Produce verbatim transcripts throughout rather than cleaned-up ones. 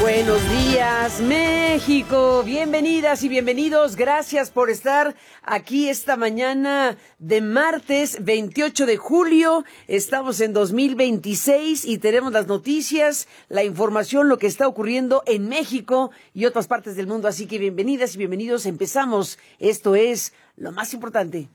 Buenos días, México. Bienvenidas y bienvenidos. Gracias por estar aquí esta mañana de martes veintiocho de julio. Estamos en dos mil veintiséis y tenemos las noticias, la información, lo que está ocurriendo en México y otras partes del mundo. Así que bienvenidas y bienvenidos. Empezamos. Esto es lo más importante.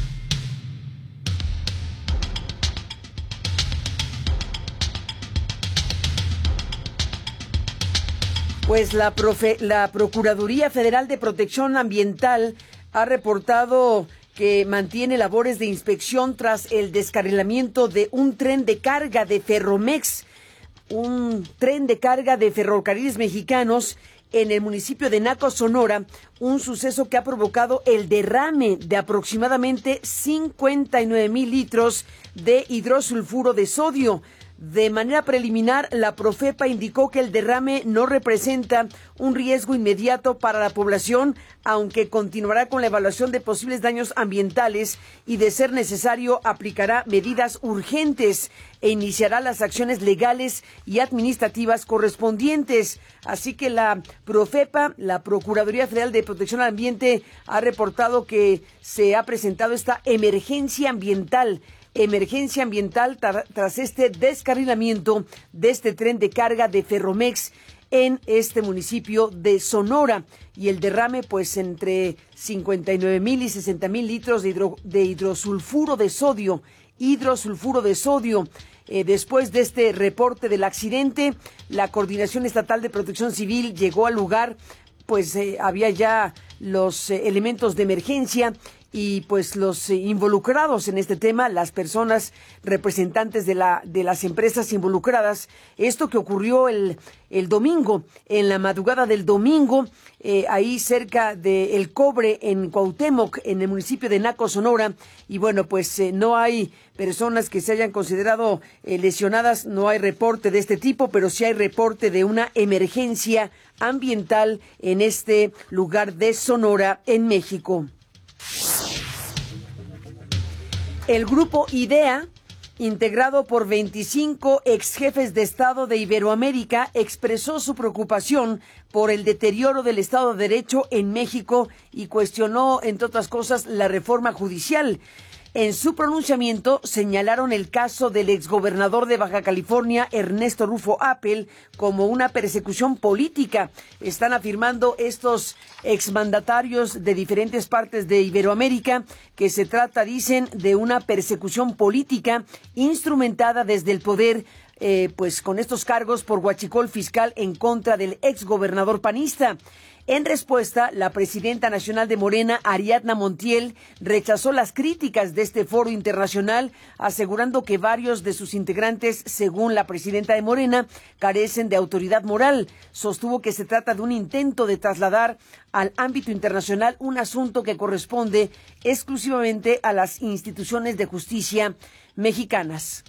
Pues la, profe, la Procuraduría Federal de Protección Ambiental ha reportado que mantiene labores de inspección tras el descarrilamiento de un tren de carga de Ferromex, un tren de carga de Ferrocarriles Mexicanos en el municipio de Naco, Sonora, un suceso que ha provocado el derrame de aproximadamente cincuenta y nueve mil litros de hidrosulfuro de sodio. De manera preliminar, la Profepa indicó que el derrame no representa un riesgo inmediato para la población, aunque continuará con la evaluación de posibles daños ambientales y, de ser necesario, aplicará medidas urgentes e iniciará las acciones legales y administrativas correspondientes. Así que la Profepa, la Procuraduría Federal de Protección al Ambiente, ha reportado que se ha presentado esta emergencia ambiental. Emergencia ambiental tra- tras este descarrilamiento de este tren de carga de Ferromex en este municipio de Sonora, y el derrame pues entre cincuenta y nueve mil y sesenta mil litros de, hidro- de hidrosulfuro de sodio, hidrosulfuro de sodio. Eh, después de este reporte del accidente, la Coordinación Estatal de Protección Civil llegó al lugar, pues eh, había ya los eh, elementos de emergencia y pues los eh, involucrados en este tema, las personas representantes de la de las empresas involucradas. Esto que ocurrió el el domingo, en la madrugada del domingo, eh, ahí cerca de El Cobre, en Cuauhtémoc, en el municipio de Naco, Sonora. Y bueno, pues eh, no hay personas que se hayan considerado eh, lesionadas, no hay reporte de este tipo, pero sí hay reporte de una emergencia ambiental en este lugar de Sonora, en México. El grupo IDEA, integrado por veinticinco ex jefes de Estado de Iberoamérica, expresó su preocupación por el deterioro del Estado de Derecho en México y cuestionó, entre otras cosas, la reforma judicial. En su pronunciamiento señalaron el caso del exgobernador de Baja California, Ernesto Rufo Appel, como una persecución política. Están afirmando estos exmandatarios de diferentes partes de Iberoamérica que se trata, dicen, de una persecución política instrumentada desde el poder, eh, pues con estos cargos por huachicol fiscal en contra del exgobernador panista. En respuesta, la presidenta nacional de Morena, Ariadna Montiel, rechazó las críticas de este foro internacional, asegurando que varios de sus integrantes, según la presidenta de Morena, carecen de autoridad moral. Sostuvo que se trata de un intento de trasladar al ámbito internacional un asunto que corresponde exclusivamente a las instituciones de justicia mexicanas.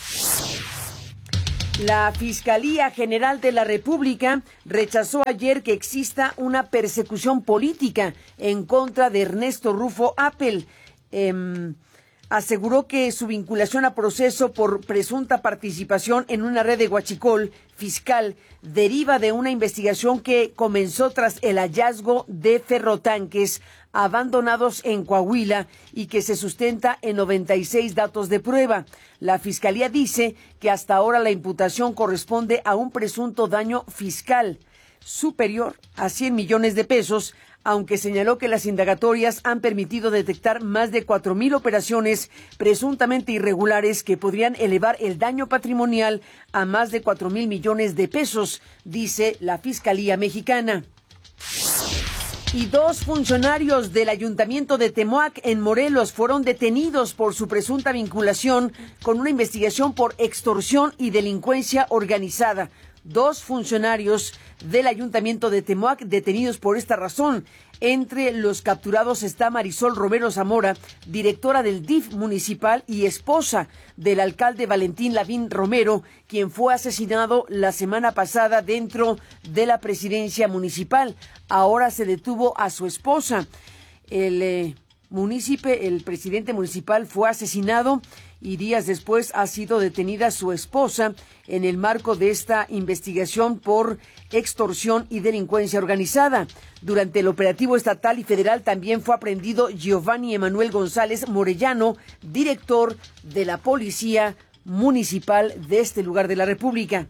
La Fiscalía General de la República rechazó ayer que exista una persecución política en contra de Ernesto Rufo Appel. Eh, aseguró que su vinculación a proceso por presunta participación en una red de huachicol fiscal deriva de una investigación que comenzó tras el hallazgo de ferrotanques abandonados en Coahuila y que se sustenta en noventa y seis datos de prueba. La Fiscalía dice que hasta ahora la imputación corresponde a un presunto daño fiscal superior a cien millones de pesos, aunque señaló que las indagatorias han permitido detectar más de cuatro mil operaciones presuntamente irregulares que podrían elevar el daño patrimonial a más de cuatro mil millones de pesos, dice la Fiscalía mexicana. Y dos funcionarios del Ayuntamiento de Temoac, en Morelos, fueron detenidos por su presunta vinculación con una investigación por extorsión y delincuencia organizada. Dos funcionarios del Ayuntamiento de Temoac detenidos por esta razón. Entre los capturados está Marisol Romero Zamora, directora del D I F municipal y esposa del alcalde Valentín Lavín Romero, quien fue asesinado la semana pasada dentro de la presidencia municipal. Ahora se detuvo a su esposa. El eh, municipio, el presidente municipal fue asesinado y días después ha sido detenida su esposa en el marco de esta investigación por extorsión y delincuencia organizada. Durante el operativo estatal y federal también fue aprehendido Giovanni Emanuel González Morellano, director de la Policía Municipal de este lugar de la República.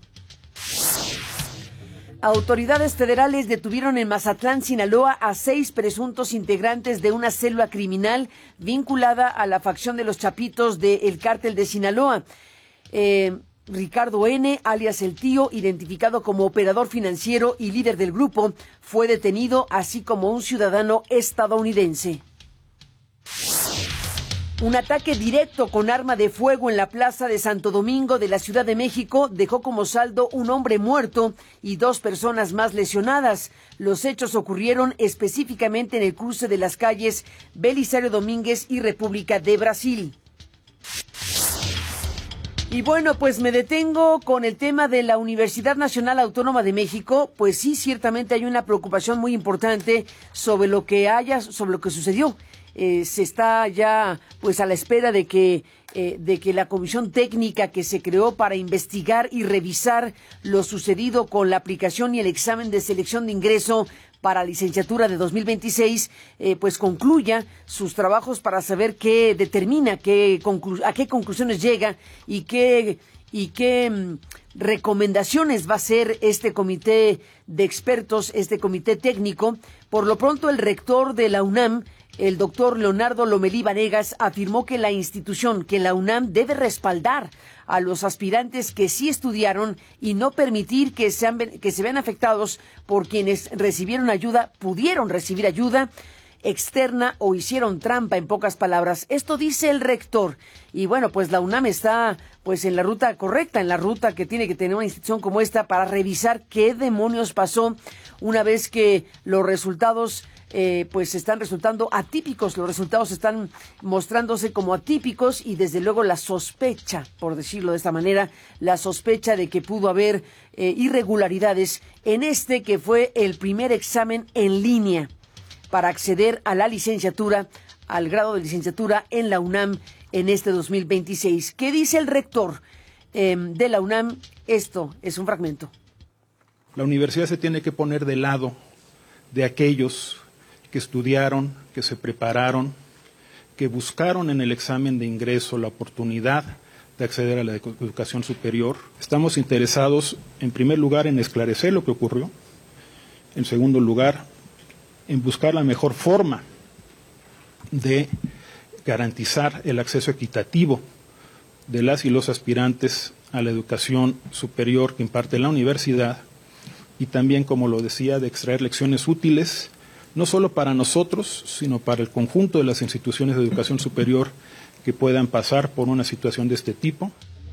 Autoridades federales detuvieron en Mazatlán, Sinaloa, a seis presuntos integrantes de una célula criminal vinculada a la facción de los Chapitos del Cártel de Sinaloa. Eh, Ricardo N., alias El Tío, identificado como operador financiero y líder del grupo, fue detenido, así como un ciudadano estadounidense. Un ataque directo con arma de fuego en la plaza de Santo Domingo de la Ciudad de México dejó como saldo un hombre muerto y dos personas más lesionadas. Los hechos ocurrieron específicamente en el cruce de las calles Belisario Domínguez y República de Brasil. Y bueno, pues me detengo con el tema de la Universidad Nacional Autónoma de México. Pues sí, ciertamente hay una preocupación muy importante sobre lo que haya, sobre lo que sucedió. Eh, se está ya pues a la espera de que eh, de que la comisión técnica que se creó para investigar y revisar lo sucedido con la aplicación y el examen de selección de ingreso para licenciatura de dos mil veintiséis, eh, pues concluya sus trabajos para saber qué determina, qué conclu- a qué conclusiones llega y qué y qué mm, recomendaciones va a hacer este comité de expertos, este comité técnico. Por lo pronto, el rector de la UNAM, el doctor Leonardo Lomelí Vanegas, afirmó que la institución, que la UNAM debe respaldar a los aspirantes que sí estudiaron y no permitir que sean, que se vean afectados por quienes recibieron ayuda, pudieron recibir ayuda externa o hicieron trampa, en pocas palabras. Esto dice el rector. Y bueno, pues la UNAM está pues en la ruta correcta, en la ruta que tiene que tener una institución como esta para revisar qué demonios pasó una vez que los resultados eh, pues están resultando atípicos, los resultados están mostrándose como atípicos y desde luego la sospecha, por decirlo de esta manera, la sospecha de que pudo haber eh, irregularidades en este que fue el primer examen en línea para acceder a la licenciatura, al grado de licenciatura en la UNAM en este dos mil veintiséis. ¿Qué dice el rector eh, de la UNAM? Esto es un fragmento. La universidad se tiene que poner del lado de aquellos que estudiaron, que se prepararon, que buscaron en el examen de ingreso la oportunidad de acceder a la educación superior. Estamos interesados, en primer lugar, en esclarecer lo que ocurrió. En segundo lugar, en buscar la mejor forma de garantizar el acceso equitativo de las y los aspirantes a la educación superior que imparte la universidad y también, como lo decía, de extraer lecciones útiles, no solo para nosotros, sino para el conjunto de las instituciones de educación superior que puedan pasar por una situación de este tipo.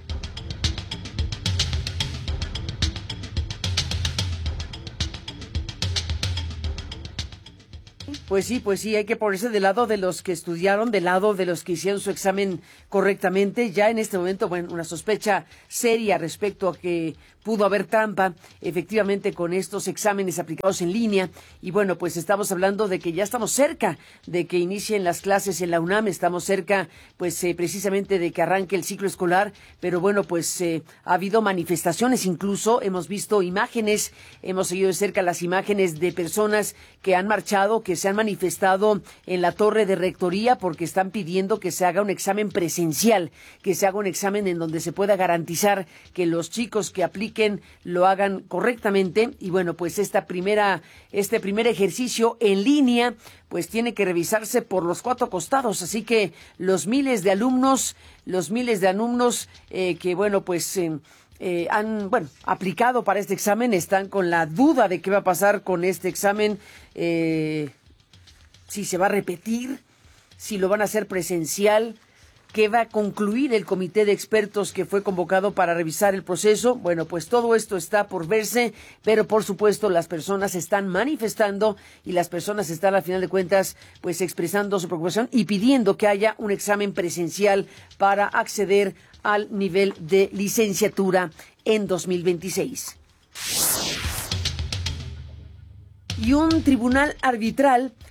Pues sí, pues sí, hay que ponerse del lado de los que estudiaron, del lado de los que hicieron su examen correctamente. Ya en este momento, bueno, una sospecha seria respecto a que pudo haber trampa, efectivamente, con estos exámenes aplicados en línea. Y bueno, pues estamos hablando de que ya estamos cerca de que inicien las clases en la UNAM, estamos cerca, pues eh, precisamente de que arranque el ciclo escolar. Pero bueno, pues eh, ha habido manifestaciones, incluso hemos visto imágenes, hemos seguido de cerca las imágenes de personas que han marchado, que se han manifestado en la torre de rectoría porque están pidiendo que se haga un examen presencial, que se haga un examen en donde se pueda garantizar que los chicos que apliquen lo hagan correctamente. Y bueno, pues esta primera, este primer ejercicio en línea pues tiene que revisarse por los cuatro costados, así que los miles de alumnos, los miles de alumnos eh, que bueno, pues eh, eh, han, bueno, aplicado para este examen están con la duda de qué va a pasar con este examen, eh, si se va a repetir, si lo van a hacer presencial, qué va a concluir el comité de expertos que fue convocado para revisar el proceso. Bueno, pues todo esto está por verse, pero por supuesto las personas están manifestando y las personas están al final de cuentas pues expresando su preocupación y pidiendo que haya un examen presencial para acceder al nivel de licenciatura en dos mil veintiséis. Y un tribunal arbitral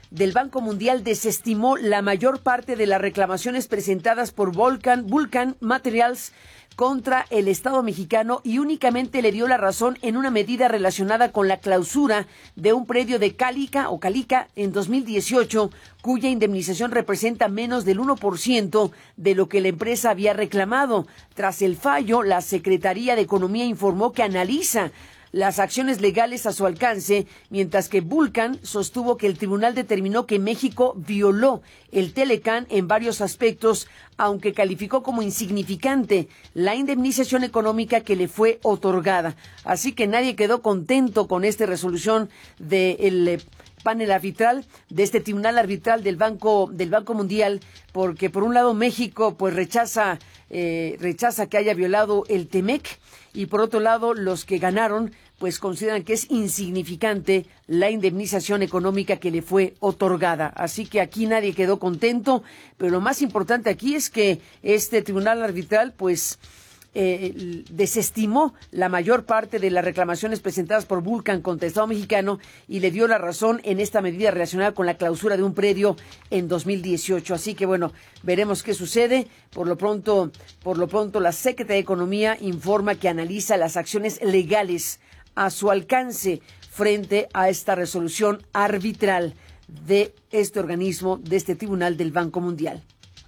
del Banco Mundial desestimó la mayor parte de las reclamaciones presentadas por Vulcan, Vulcan Materials contra el Estado mexicano y únicamente le dio la razón en una medida relacionada con la clausura de un predio de Calica o Calica en dos mil dieciocho, cuya indemnización representa menos del uno por ciento de lo que la empresa había reclamado. Tras el fallo, la Secretaría de Economía informó que analiza las acciones legales a su alcance, mientras que Vulcan sostuvo que el tribunal determinó que México violó el Telecán en varios aspectos, aunque calificó como insignificante la indemnización económica que le fue otorgada. Así que nadie quedó contento con esta resolución del panel arbitral, de este tribunal arbitral del Banco del Banco Mundial, porque por un lado México pues rechaza eh, rechaza que haya violado el Temec, y por otro lado los que ganaron pues consideran que es insignificante la indemnización económica que le fue otorgada. Así que aquí nadie quedó contento, pero lo más importante aquí es que este tribunal arbitral pues Eh, desestimó la mayor parte de las reclamaciones presentadas por Vulcan contra el Estado mexicano y le dio la razón en esta medida relacionada con la clausura de un predio en dos mil dieciocho. Así que bueno, veremos qué sucede. Por lo pronto, por lo pronto la Secretaría de Economía informa que analiza las acciones legales a su alcance frente a esta resolución arbitral de este organismo, de este tribunal del Banco Mundial.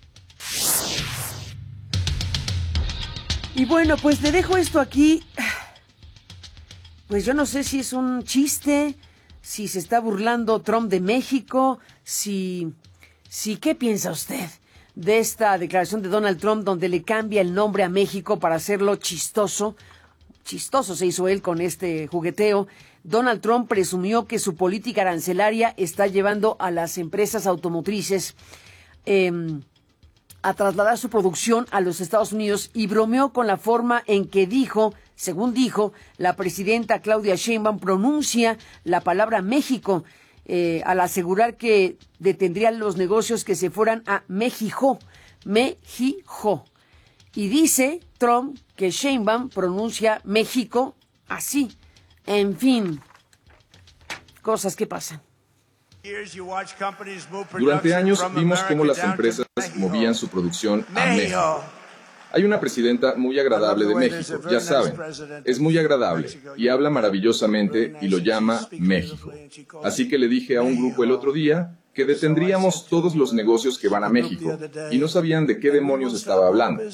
Y bueno, pues le dejo esto aquí. Pues yo no sé si es un chiste, si se está burlando Trump de México, si, si ¿qué piensa usted de esta declaración de Donald Trump donde le cambia el nombre a México para hacerlo chistoso? Chistoso se hizo él con este jugueteo. Donald Trump presumió que su política arancelaria está llevando a las empresas automotrices eh, a trasladar su producción a los Estados Unidos y bromeó con la forma en que dijo, según dijo, la presidenta Claudia Sheinbaum pronuncia la palabra México eh, al asegurar que detendrían los negocios que se fueran a México, México. Y dice Trump que Sheinbaum pronuncia México así. En fin, cosas que pasan. Durante años vimos cómo las empresas movían su producción a México. Hay una presidenta muy agradable de México, ya saben, es muy agradable y habla maravillosamente y lo llama México. Así que le dije a un grupo el otro día que detendríamos todos los negocios que van a México y no sabían de qué demonios estaba hablando.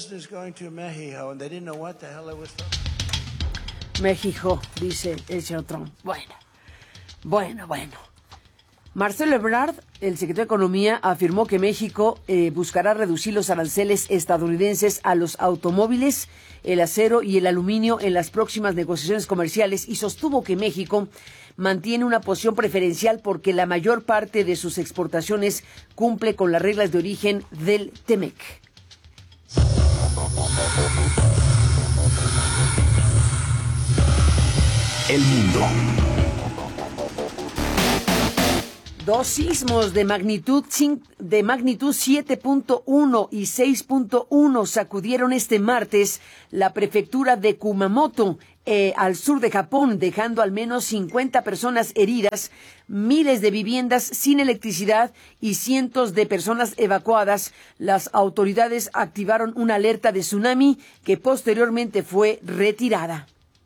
México, dice el señor Trump. Bueno, bueno, bueno. Marcelo Ebrard, el secretario de Economía, afirmó que México eh, buscará reducir los aranceles estadounidenses a los automóviles, el acero y el aluminio en las próximas negociaciones comerciales y sostuvo que México mantiene una posición preferencial porque la mayor parte de sus exportaciones cumple con las reglas de origen del Temec. El mundo. Dos sismos de magnitud de magnitud siete punto uno y seis punto uno sacudieron este martes la prefectura de Kumamoto, eh, al sur de Japón, dejando al menos cincuenta personas heridas, miles de viviendas sin electricidad y cientos de personas evacuadas. Las autoridades activaron una alerta de tsunami que posteriormente fue retirada.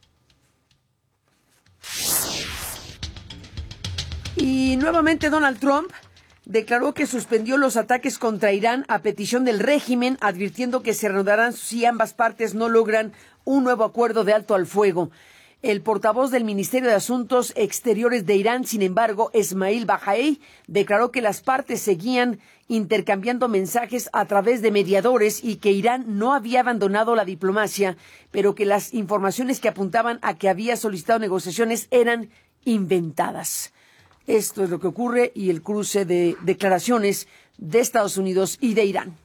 Y nuevamente Donald Trump declaró que suspendió los ataques contra Irán a petición del régimen, advirtiendo que se reanudarán si ambas partes no logran un nuevo acuerdo de alto al fuego. El portavoz del Ministerio de Asuntos Exteriores de Irán, sin embargo, Esmail Bahai, declaró que las partes seguían intercambiando mensajes a través de mediadores y que Irán no había abandonado la diplomacia, pero que las informaciones que apuntaban a que había solicitado negociaciones eran inventadas. Esto es lo que ocurre y el cruce de declaraciones de Estados Unidos y de Irán.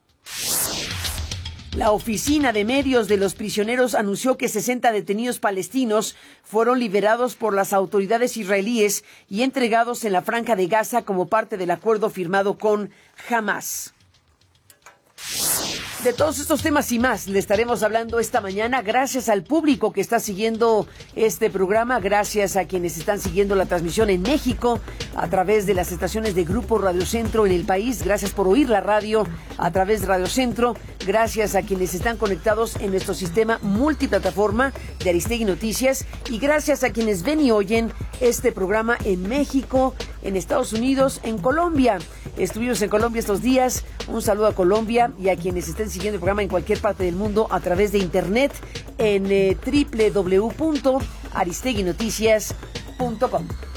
La oficina de medios de los prisioneros anunció que sesenta detenidos palestinos fueron liberados por las autoridades israelíes y entregados en la Franja de Gaza como parte del acuerdo firmado con Hamás. De todos estos temas y más le estaremos hablando esta mañana. Gracias al público que está siguiendo este programa, gracias a quienes están siguiendo la transmisión en México a través de las estaciones de Grupo Radio Centro en el país. Gracias por oír la radio a través de Radio Centro. Gracias a quienes están conectados en nuestro sistema multiplataforma de Aristegui Noticias. Y gracias a quienes ven y oyen este programa en México, en Estados Unidos, en Colombia. Estuvimos en Colombia estos días. Un saludo a Colombia y a quienes estén siguiendo el programa en cualquier parte del mundo a través de internet en eh, doble u doble u doble u punto aristegui noticias punto com.